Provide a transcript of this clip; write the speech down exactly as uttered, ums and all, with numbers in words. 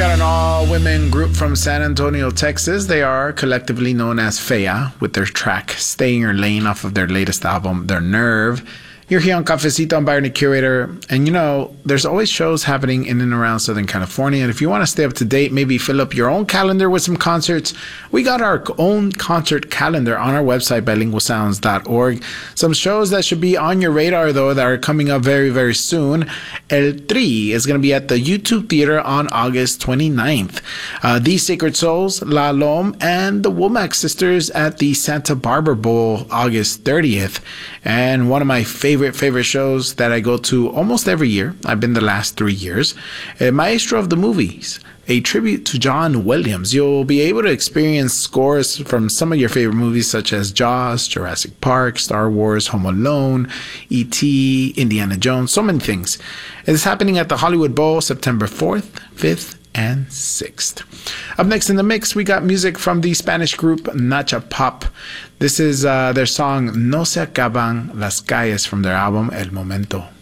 got an all-women group from San Antonio, Texas. They are collectively known as Fea, with their track Stay in Your Lane off of their latest album, Their Nerve. You're here on Cafecito. I'm Byron the Curator. And you know, there's always shows happening in and around Southern California. And if you want to stay up to date, maybe fill up your own calendar with some concerts, we got our own concert calendar on our website, bilingual sounds dot org. Some shows that should be on your radar, though, that are coming up very, very soon. El Tri is going to be at the YouTube Theater on August twenty-ninth. Uh, the Sacred Souls, La Lom, and the Womack Sisters at the Santa Barbara Bowl August thirtieth. And one of my favorite favorite shows that I go to almost every year, I've been the last three years, uh, Maestro of the Movies, a tribute to John Williams. You'll be able to experience scores from some of your favorite movies such as Jaws, Jurassic Park, Star Wars, Home Alone, E T, Indiana Jones, so many things. It's happening at the Hollywood Bowl September fourth, fifth, and sixth. Up next in the mix, we got music from the Spanish group Nacha Pop. This is uh, their song No se acaban las calles from their album El Momento.